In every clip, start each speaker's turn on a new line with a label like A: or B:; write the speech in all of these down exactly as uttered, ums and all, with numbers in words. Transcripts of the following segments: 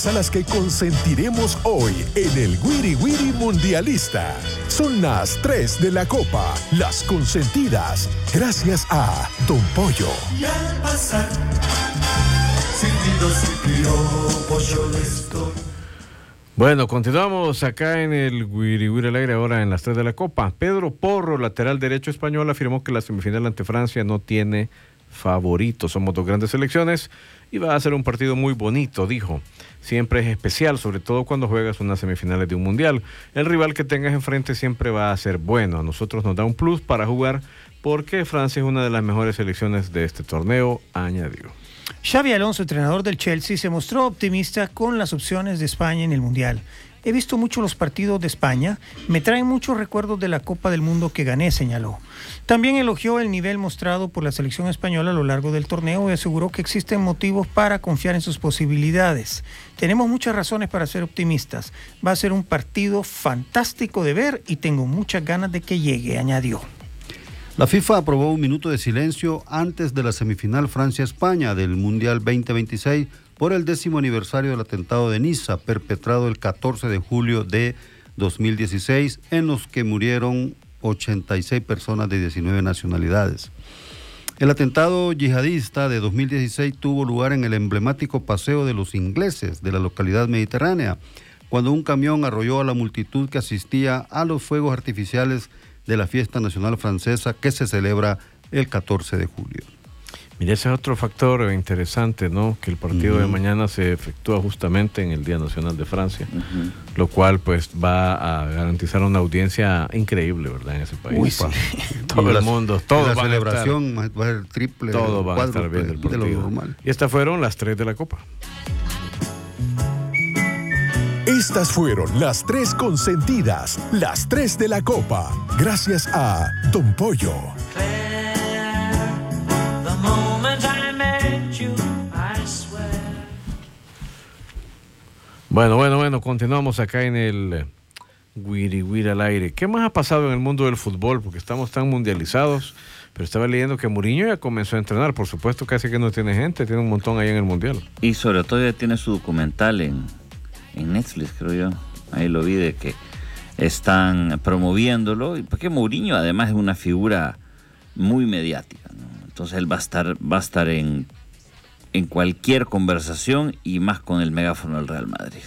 A: A las que consentiremos hoy en el Wiri Wiri Mundialista. Son las tres de la Copa, las consentidas, gracias a Don Pollo.
B: Y al pasar, silbidos y piropos yo les doy.
C: Bueno, continuamos acá en el Wiri Wiri al aire, ahora en las tres de la Copa. Pedro Porro, lateral derecho español, afirmó que la semifinal ante Francia no tiene favorito. Somos dos grandes selecciones y va a ser un partido muy bonito, dijo. Siempre es especial, sobre todo cuando juegas unas semifinales de un mundial. El rival que tengas enfrente siempre va a ser bueno. A nosotros nos da un plus para jugar porque Francia es una de las mejores selecciones de este torneo, añadió.
D: Xabi Alonso, entrenador del Chelsea, se mostró optimista con las opciones de España en el mundial. He visto mucho los partidos de España, me traen muchos recuerdos de la Copa del Mundo que gané, señaló. También elogió el nivel mostrado por la selección española a lo largo del torneo y aseguró que existen motivos para confiar en sus posibilidades. Tenemos muchas razones para ser optimistas. Va a ser un partido fantástico de ver y tengo muchas ganas de que llegue, añadió.
E: La FIFA aprobó un minuto de silencio antes de la semifinal Francia-España del Mundial veinte veintiséis por el décimo aniversario del atentado de Niza, perpetrado el catorce de julio de dos mil dieciséis, en los que murieron ochenta y seis personas de diecinueve nacionalidades. El atentado yihadista de dos mil dieciséis tuvo lugar en el emblemático Paseo de los Ingleses de la localidad mediterránea, cuando un camión arrolló a la multitud que asistía a los fuegos artificiales de la fiesta nacional francesa que se celebra el catorce de julio.
C: Mira, ese es otro factor interesante, ¿no? Que el partido uh-huh. de mañana se efectúa justamente en el Día Nacional de Francia, uh-huh. lo cual pues va a garantizar una audiencia increíble, ¿verdad? En ese país.
E: Uy, sí.
C: Todo el mundo, todos
E: la
C: van
E: celebración
C: a estar,
E: va a ser triple,
C: todos van a estar viendo el partido.
E: De lo normal.
C: Y estas fueron las tres de la Copa.
A: Estas fueron las tres consentidas, las tres de la Copa, gracias a Don Pollo.
C: Bueno, bueno, bueno, continuamos acá en el Wiri Wiri al aire. ¿Qué más ha pasado en el mundo del fútbol? Porque estamos tan mundializados, pero estaba leyendo que Mourinho ya comenzó a entrenar. Por supuesto, casi que no tiene gente, tiene un montón ahí en el Mundial.
F: Y sobre todo ya tiene su documental en, en Netflix, creo yo. Ahí lo vi de que están promoviéndolo, porque Mourinho además es una figura muy mediática, ¿no? Entonces él va a estar, va a estar en... en cualquier conversación y más con el megáfono del Real Madrid.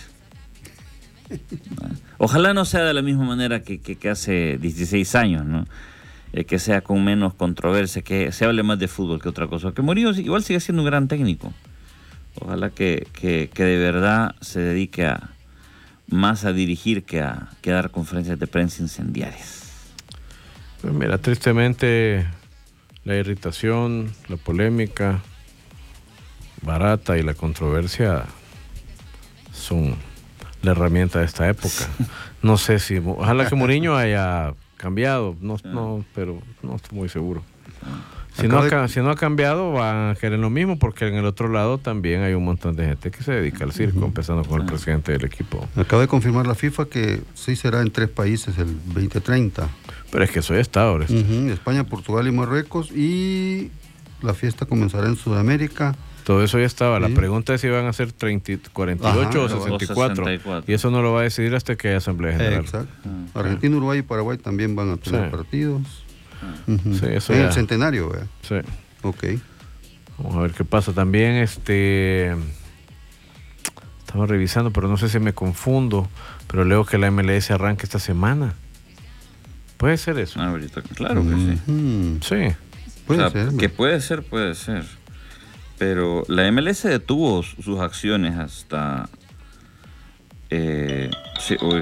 F: Ojalá no sea de la misma manera que, que, que hace dieciséis años, ¿no? Eh, que sea con menos controversia, que se hable más de fútbol que otra cosa. Que Mourinho igual sigue siendo un gran técnico. Ojalá que, que, que de verdad se dedique a más a dirigir que a, que a dar conferencias de prensa incendiarias.
C: Pues mira, tristemente la irritación, la polémica barata y la controversia son la herramienta de esta época. No sé si, ojalá que Mourinho haya cambiado, no, no, pero no estoy muy seguro. Si no, ha, si no ha cambiado, van a querer lo mismo, porque en el otro lado también hay un montón de gente que se dedica al circo, uh-huh. empezando con el presidente del equipo.
E: Acaba de confirmar la FIFA que sí será en tres países el veinte treinta.
C: Pero es que eso ya está ahora.
E: Uh-huh. España, Portugal y Marruecos, y la fiesta comenzará en Sudamérica.
C: Todo eso ya estaba. Sí. La pregunta es si van a ser treinta, cuarenta y ocho Ajá, o sesenta y cuatro. sesenta y cuatro. Y eso no lo va a decidir hasta que haya Asamblea General.
E: Exacto. Uh-huh. Argentina, Uruguay y Paraguay también van a tener sí. partidos.
C: Uh-huh. Sí, eso
E: en
C: ya.
E: el centenario, ¿verdad?
C: Sí.
E: Ok.
C: Vamos a ver qué pasa. También este estamos revisando, pero no sé si me confundo, pero leo que la M L S arranca esta semana. ¿Puede ser eso?
F: Ah, ahorita, claro que uh-huh.
C: sí. Sí.
E: Puede
F: o sea,
E: ser.
F: Que puede ser, puede ser. Pero la M L S detuvo sus acciones hasta... Eh, sí, uy,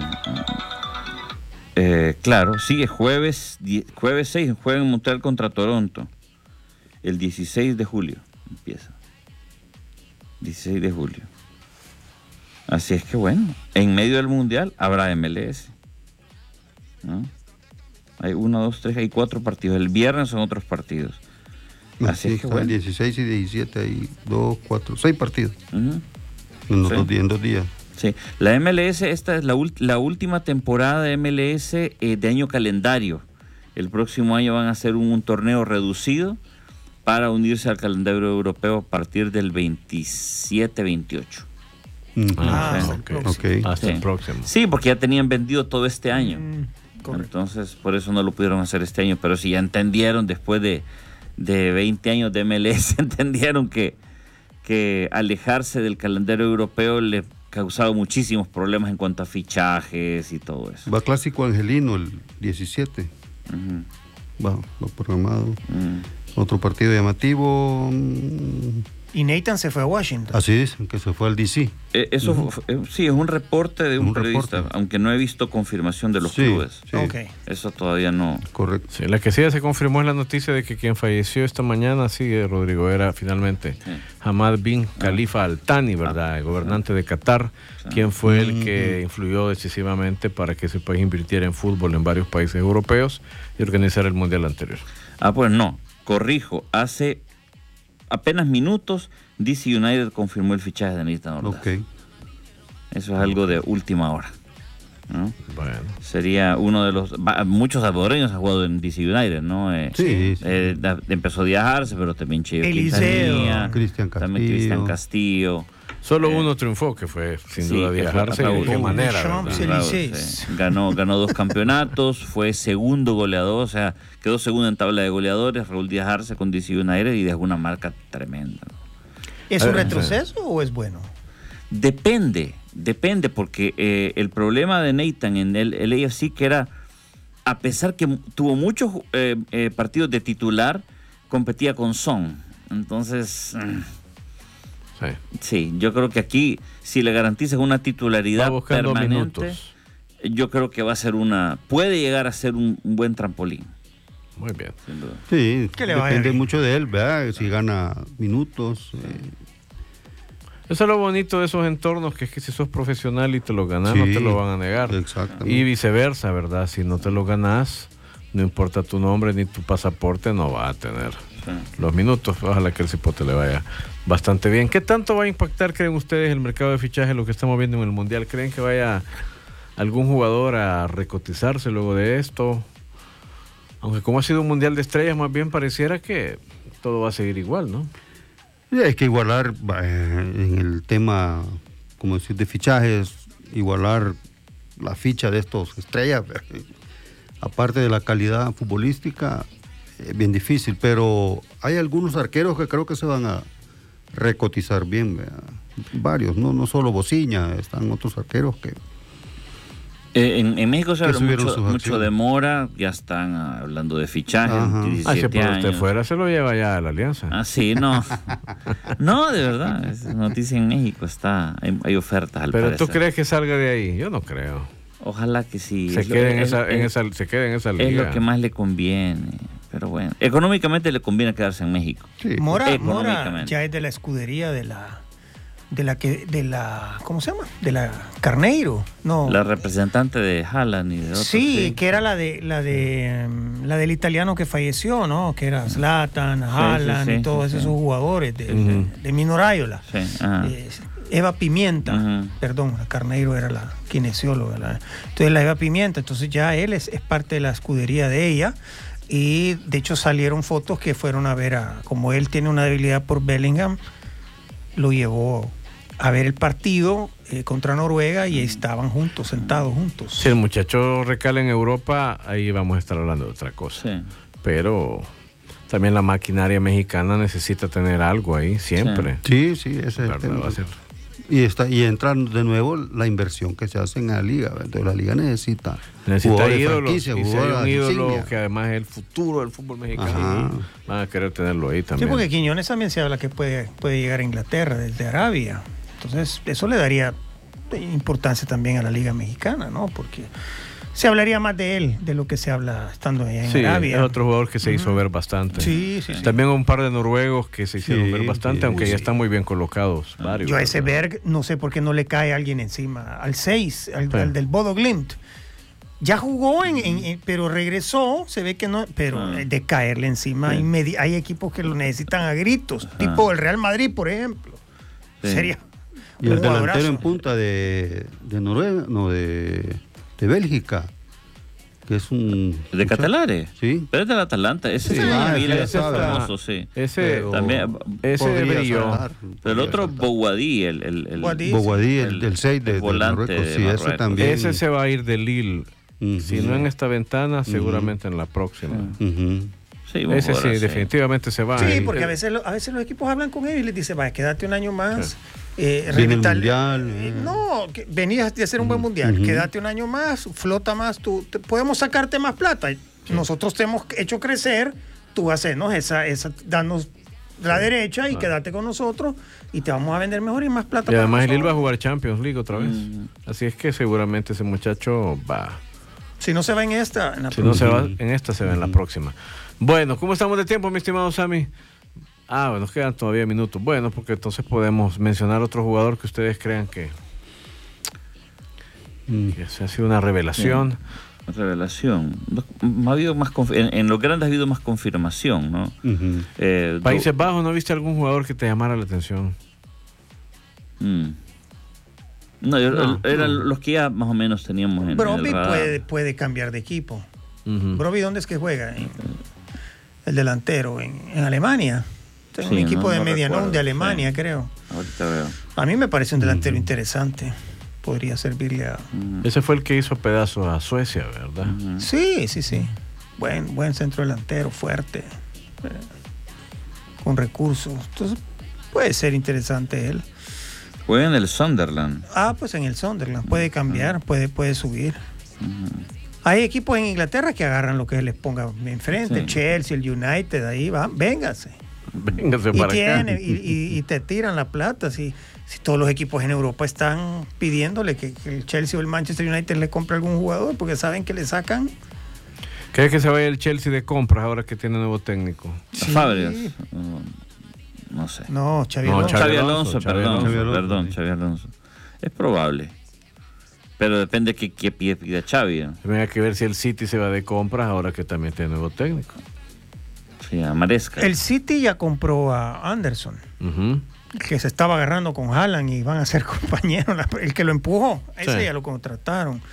F: eh, claro, sigue jueves, die, jueves seis, juega en Montreal contra Toronto. El dieciséis de julio empieza. dieciséis de julio. Así es que bueno, en medio del Mundial habrá M L S, ¿no? Hay uno, dos, tres, hay cuatro partidos. El viernes son otros partidos. Así
E: sí,
F: es que bueno.
E: El dieciséis y diecisiete hay dos, cuatro, seis partidos.
F: Uh-huh.
E: En,
F: sí.
E: dos días, en dos días.
F: Sí, la M L S, esta es la, ult- la última temporada de M L S eh, de año calendario. El próximo año van a hacer un, un torneo reducido para unirse al calendario europeo a partir del veintisiete veintiocho.
E: Mm.
D: Ah,
F: Sí.
D: hasta el
C: ok.
D: próximo.
E: Ok.
C: Hasta
F: Sí.
C: el próximo.
F: Sí, porque ya tenían vendido todo este año.
D: Mm, correcto.
F: Entonces, por eso no lo pudieron hacer este año. Pero si ya entendieron después de, de veinte años de M L S, entendieron que, que alejarse del calendario europeo le causaba muchísimos problemas en cuanto a fichajes y todo eso.
E: Va Clásico Angelino el diecisiete.
F: Ujú.
E: Va, va programado.
F: Mm.
E: Otro partido llamativo. mm,
D: Y Nathan se fue a Washington.
E: Así dicen que se fue al D C.
F: Eh, eso fu- eh, sí, es un reporte de un,
E: Un
F: periodista,
E: reporte.
F: aunque no he visto confirmación de los
E: Sí,
F: clubes.
E: sí.
D: Ok.
F: Eso todavía no.
E: Correcto.
C: Sí, la que sí ya se confirmó es la noticia de que quien falleció esta mañana, sí, eh, Rodrigo, era finalmente
F: Sí.
C: Hamad bin Khalifa Al Thani, ¿verdad? El gobernante de Qatar, quien fue el que influyó decisivamente para que ese país invirtiera en fútbol en varios países europeos y organizara el mundial anterior.
F: Ah, pues no, corrijo. Hace apenas minutos, D C United confirmó el fichaje de Nathan Ordaz.
E: Ok.
F: Eso es algo de última hora, ¿no?
C: Bueno.
F: Sería uno de los... va- muchos salvadoreños han jugado en D C United, ¿no? Eh,
E: Sí, sí.
F: eh, da- empezó a viajarse, pero también Cheyo
D: Eliseo.
F: Quintanilla,
E: Cristian
F: también
E: Castillo.
F: Cristian Castillo.
C: Solo
F: Eh,
C: uno triunfó, que fue sin
F: sí,
C: duda
F: que fue
C: viajarse y de
F: Raúl.
C: qué manera,
D: Champs
C: ¿verdad?
D: Elíseos.
F: Raúl, sí. Ganó, ganó dos campeonatos, fue segundo goleador, o sea, quedó segundo en tabla de goleadores, Raúl Díaz Arce con D C United y dejó una marca tremenda.
D: ¿Es
C: A
D: un
C: ver,
D: retroceso o es bueno?
F: Depende, depende, porque eh, el problema de Nathan en el, el A F C que era, a pesar que tuvo muchos eh, eh, partidos de titular, competía con Son. Entonces, mm,
C: Sí.
F: sí, yo creo que aquí, si le garantizas una
C: Va
F: titularidad
C: buscando
F: permanente,
C: minutos.
F: yo creo que va a ser una, puede llegar a ser un, un buen trampolín,
C: Muy bien.
F: sin duda.
E: Sí,
D: Que le vaya
E: depende
D: bien.
E: mucho de él, ¿verdad? Si gana minutos. eh,
C: Eso es lo bonito de esos entornos, que es que si sos profesional y te lo ganas, no
E: Sí,
C: te lo van a negar.
E: exactamente.
C: Y viceversa, ¿verdad? Si no te lo ganas, no importa tu nombre ni tu pasaporte, no va a tener los minutos. Ojalá que el cipote le vaya bastante bien. ¿Qué tanto va a impactar, creen ustedes, el mercado de fichajes, lo que estamos viendo en el Mundial? ¿Creen que vaya algún jugador a recotizarse luego de esto? Aunque como ha sido un Mundial de estrellas, más bien pareciera que todo va a seguir igual, ¿no?
E: Y hay que igualar eh, en el tema, como decir, de fichajes, igualar la ficha de estos estrellas. Aparte de la calidad futbolística, es bien difícil, pero hay algunos arqueros que creo que se van a recotizar bien, ¿verdad? Varios, no, no solo Bociña, están otros arqueros que...
F: Eh, en, en México se
E: Que
F: habla
E: subieron
F: mucho,
E: sus
F: mucho
E: acciones.
F: de Mora, ya están ah, hablando de fichajes,
E: Ajá.
F: diecisiete
C: Ah, si por usted
F: años.
C: fuera, se lo lleva ya a la Alianza.
F: Ah, sí, no. No, de verdad, es noticia en México, está, hay, hay ofertas al
C: Pero
F: parecer.
C: ¿tú crees que salga de ahí? Yo no creo.
F: Ojalá que sí.
C: se,
F: es lo-
C: quede en
F: es-
C: esa, en
F: es-
C: esa, se quede en esa
F: es
C: liga.
F: lo que más le conviene. Pero bueno, económicamente le conviene quedarse en México.
E: Sí,
D: Mora, Mora
F: económicamente.
D: ya es de la escudería de la de la que de la ¿cómo se llama? De la Carneiro. No.
F: La representante de Haaland y de otros.
D: Sí, que era la de la de mm, la del italiano que falleció, ¿no? Que era Zlatan, Haaland
F: sí,
D: y todos
F: sí,
D: esos
F: sí.
D: jugadores de,
C: Ujú.
D: de, de Mino Raiola.
F: Sí, ajá.
D: Eh, Eva Pimienta,
F: Ujú.
D: perdón, la Carneiro era la kinesióloga. la- entonces la Eva Pimienta, entonces ya él es, es parte de la escudería de ella. Y de hecho salieron fotos que fueron a ver a, como él tiene una debilidad por Bellingham, lo llevó a ver el partido eh, contra Noruega y estaban juntos, sentados juntos.
C: Si el muchacho recala en Europa, ahí vamos a estar hablando de otra cosa.
F: Sí.
C: Pero también la maquinaria mexicana necesita tener algo ahí, siempre.
E: sí, sí, ese es el
C: ¿Verdad?
E: tema.
C: Va a ser-
E: Y, está, y entra de nuevo la inversión que se hace en la liga. ¿verdad? Entonces la liga necesita,
C: Necesita
E: jugadores de
C: ídolos.
E: franquicia,
C: Y si hay
E: jugadores
C: un
E: de
C: ídolo
E: insignia.
C: que además es el futuro del fútbol mexicano,
E: Ajá.
C: van a querer tenerlo ahí
D: Sí,
C: también.
D: porque Quiñones también se habla que puede, puede llegar a Inglaterra desde Arabia. Entonces, eso le daría importancia también a la Liga Mexicana, ¿no? Porque se hablaría más de él de lo que se habla estando allá en
C: Sí,
D: Arabia.
C: es otro jugador que se hizo ver bastante.
D: Sí, sí, sí.
C: También un par de noruegos que se hicieron
E: Sí,
C: ver bastante,
E: sí.
C: aunque
E: Uy,
C: ya
E: sí.
C: están muy bien colocados. Varios.
D: Yo a ese
C: ¿verdad?
D: Berg, no sé por qué no le cae alguien encima. Al seis, al,
C: Sí.
D: al del Bodo Glimt. Ya jugó, en, en- en- pero regresó, se ve que no, pero
F: Ah.
D: de caerle encima,
F: Sí.
D: inmedi- hay equipos que lo necesitan a gritos, tipo el Real Madrid, por ejemplo.
F: Sí.
D: Sería
E: Y el
D: un
E: delantero
D: jugadorazo.
E: en punta de, de Noruega, no, de, de Bélgica, que es un...
F: ¿De Catalares?
E: Sí.
F: Pero es del Atalanta. Ese
E: Sí,
F: sí,
E: ah,
F: Vila,
E: ese
F: ese es
E: sabe.
F: famoso, sí.
C: Ese,
E: Pero
F: También,
C: ese
E: podría
C: brilló.
E: saltar,
F: Pero el
E: podría
F: otro
E: saltar.
F: Bouadí, el, el, el,
D: Bouadí.
E: Boguadí, el,
F: el-
E: el seis de,
F: el
E: de
F: volante
E: Marruecos,
F: de
E: sí, ese
F: Marruecos.
E: también.
C: Ese se va a ir de Lille.
E: Ujú.
C: Si no en esta ventana, seguramente en la próxima.
E: Ujú.
F: Sí, un
C: Ese sí,
F: jugador así.
C: definitivamente se va.
D: Sí,
C: Y-
D: porque a veces, lo- a veces los equipos hablan con ellos y les dicen, vaya, quédate un año más. Eh,
E: Viene el
D: revital-
E: mundial,
D: eh,
E: eh.
D: no, que venías de hacer un buen mundial,
E: Ujú.
D: quédate un año más, flota más, tú, te- podemos sacarte más plata. Nosotros te hemos hecho crecer, tú hacernos esa, esa, danos la derecha y
C: Ah.
D: quédate con nosotros y te vamos a vender mejor y más plata.
C: Y
D: para
C: además el Lille va a
D: nosotros.
C: jugar Champions League otra vez.
F: Mm.
C: Así es que seguramente ese muchacho va.
D: Si no se va en esta, en la
C: Si no se va
E: Ujú.
C: en esta, se va en la próxima. Bueno, ¿cómo estamos de tiempo, mi estimado Sammy? Ah, bueno, nos quedan todavía minutos. Bueno, porque entonces podemos mencionar otro jugador que ustedes crean que,
E: Mm.
C: que se ha sido una revelación.
F: Revelación. Ha habido más conf- en, en los grandes ha habido más confirmación, ¿no?
E: Ujú.
F: Eh, do-
C: Países Bajos, ¿no viste algún jugador que te llamara la atención?
F: Mm. No, yo-
C: No,
F: eran
C: no.
F: los que ya más o menos teníamos en el
D: Broby
F: radar.
D: puede, puede cambiar de equipo.
C: Ujú.
D: Broby, ¿dónde es que juega? En- el delantero, en, en Alemania. En un
F: Sí,
D: equipo
F: no-
D: de
F: no
D: Medianón
F: recuerdo,
D: de Alemania,
F: sí.
D: creo.
F: Ahorita veo.
D: A mí me parece un delantero interesante. Podría servirle a...
F: Mm.
C: Ese fue el que hizo pedazos a Suecia, ¿verdad?
F: Ujú.
D: Sí, sí, sí. Buen, buen centro delantero, fuerte. eh, con recursos. Entonces, puede ser interesante él.
F: Juega en el Sunderland.
D: Ah, pues en el Sunderland. Puede cambiar, puede, puede subir.
F: Ujú.
D: Hay equipos en Inglaterra que agarran lo que les ponga enfrente.
F: Sí.
D: El Chelsea, el United, ahí van, véngase.
C: Véngase
D: Y,
C: para
D: tiene,
C: acá.
D: y, y- y te tiran la plata. Si, si todos los equipos en Europa están pidiéndole que, que el Chelsea o el Manchester United le compre algún jugador porque saben que le sacan.
C: ¿Crees que se vaya el Chelsea de compras ahora que tiene nuevo técnico?
F: Las Fábricas. Uh, no sé.
D: No, Xavi
C: No,
D: Alonso.
C: Xavi
F: Xavi
C: Alonso,
F: Alonso,
C: Xavi
F: perdón,
E: Alonso.
F: perdón,
E: Sí.
F: Xavi Alonso. Es probable. Pero depende que qué pide pide Xavi. ¿no?
C: También hay que ver si el City se va de compras ahora que también tiene nuevo técnico.
F: Sí, a Maresca.
D: El City ya compró a Anderson,
C: Ujú.
D: que se estaba agarrando con Haaland y van a ser compañeros. La- El que lo empujó, a ese
C: Sí.
D: ya lo contrataron.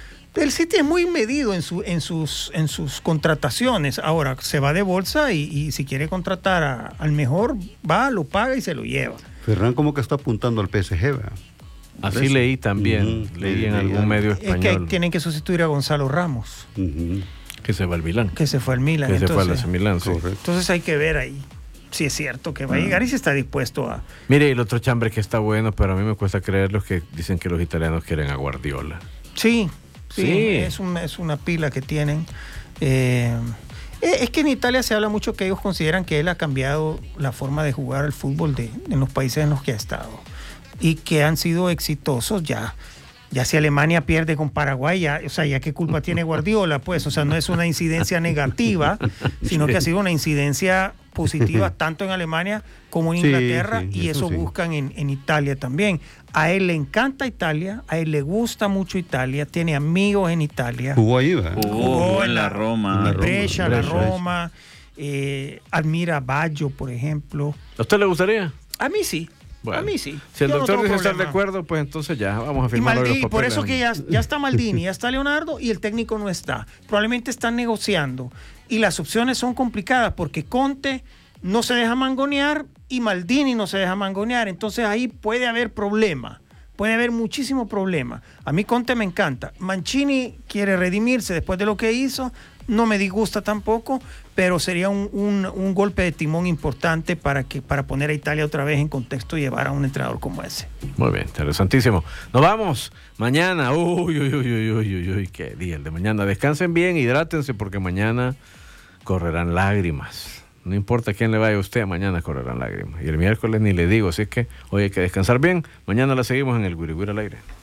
D: El City es muy medido en, su, en, sus, en sus contrataciones. Ahora se va de bolsa y, y si quiere contratar a- al mejor, va, lo paga y se lo lleva.
E: Ferran como que está apuntando al P S G, ¿verdad?
C: Así
E: Parece.
C: leí también,
E: Ujú,
C: leí
E: leí
C: en algún
E: algo.
C: medio
D: Es que
C: español que,
D: tienen que sustituir a Gonzalo Ramos,
E: Ujú.
C: se va al Milán,
D: que se fue al Milan.
C: que se fue al
D: Entonces,
C: A C Milán. Sí.
E: Correcto.
D: entonces hay que ver ahí si es cierto que va a llegar y si está dispuesto a...
C: Mire, el otro chambre que está bueno, pero a mí me cuesta creer los que dicen que los italianos quieren a Guardiola.
D: Sí, sí,
C: Sí.
D: Es, una, es una pila que tienen. Eh, eh, es que en Italia se habla mucho que ellos consideran que él ha cambiado la forma de jugar al fútbol de, en los países en los que ha estado y que han sido exitosos ya. Ya si Alemania pierde con Paraguay, ya, o sea, ya qué culpa tiene Guardiola, pues, o sea, no es una incidencia negativa, sino que ha sido una incidencia positiva tanto en Alemania como en
E: Sí,
D: Inglaterra
E: sí,
D: y
E: eso
D: eso
E: sí.
D: buscan en, en Italia también. A él le encanta Italia, a él le gusta mucho Italia, tiene amigos en Italia.
E: Jugó ahí, ¿verdad?
F: Jugó, jugó en la Roma.
E: en la Roma.
D: Brescia, la
E: Brescia,
D: Roma, eh, admira a Baggio, por ejemplo.
C: ¿A usted le gustaría?
D: A mí sí,
C: Bueno,
D: a mí sí.
C: Si el
D: Yo no
C: doctor
D: tengo
C: dice estar de
D: problema.
C: acuerdo, pues entonces ya vamos a
D: Y
C: firmar
D: Maldini,
C: los
D: por
C: papeles.
D: eso que ya, ya está Maldini, ya está Leonardo y el técnico no está. Probablemente están negociando. Y las opciones son complicadas porque Conte no se deja mangonear y Maldini no se deja mangonear. Entonces ahí puede haber problema. Puede haber muchísimo problema. A mí Conte me encanta. Mancini quiere redimirse después de lo que hizo. No me disgusta tampoco, pero sería un, un- un golpe de timón importante para, que, para poner a Italia otra vez en contexto y llevar a un entrenador como ese.
C: Muy bien, interesantísimo. Nos vamos mañana. Uy, uy, uy, uy, uy, uy, uy, qué día el de mañana. Descansen bien, hidrátense porque mañana correrán lágrimas. No importa quién le vaya a usted, mañana correrán lágrimas. Y el miércoles ni le digo, así que hoy hay que descansar bien. Mañana la seguimos en el Guiri Guiri al aire.